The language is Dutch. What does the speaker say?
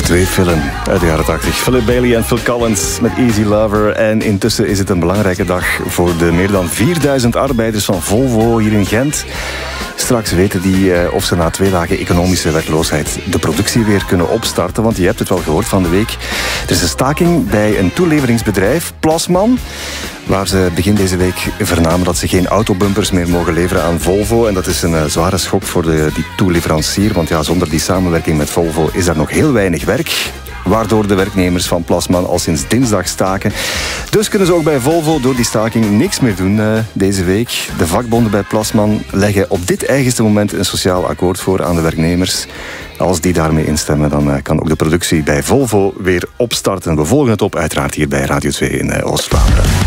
2-film uit de jaren 80. Philip Bailey en Phil Collins met Easy Lover. En intussen is het een belangrijke dag voor de meer dan 4000 arbeiders van Volvo hier in Gent. Straks weten die of ze na 2 dagen economische werkloosheid de productie weer kunnen opstarten. Want je hebt het wel gehoord van de week. Er is een staking bij een toeleveringsbedrijf, Plasman, waar ze begin deze week vernamen dat ze geen autobumpers meer mogen leveren aan Volvo. En dat is een zware schok voor die toeleverancier. Want ja, zonder die samenwerking met Volvo is daar nog heel weinig werk. Waardoor de werknemers van Plasman al sinds dinsdag staken. Dus kunnen ze ook bij Volvo door die staking niks meer doen deze week. De vakbonden bij Plasman leggen op dit eigenste moment een sociaal akkoord voor aan de werknemers. Als die daarmee instemmen, dan kan ook de productie bij Volvo weer opstarten. We volgen het op, uiteraard hier bij Radio 2 in Oost-Vlaanderen.